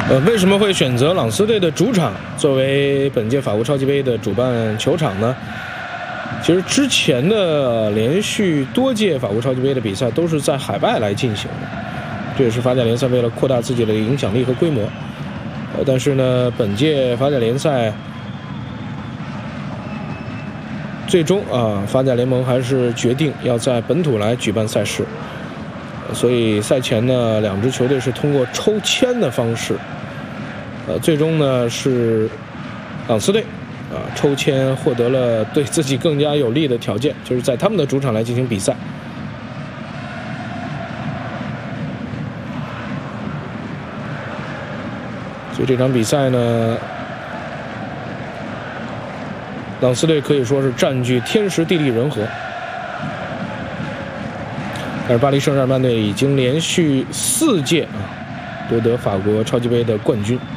为什么会选择朗斯队的主场作为本届法国超级杯的主办球场呢？其实之前的连续多届法国超级杯的比赛都是在海外来进行的，这也是法甲联赛为了扩大自己的影响力和规模。但是呢，本届法甲联赛最终法甲联盟还是决定要在本土来举办赛事，所以赛前呢，两支球队是通过抽签的方式，最终呢是朗斯队抽签获得了对自己更加有利的条件，就是在他们的主场来进行比赛。所以这场比赛呢，朗斯队可以说是占据天时地利人和。但是巴黎圣日耳曼队已经连续4届夺得法国超级杯的冠军。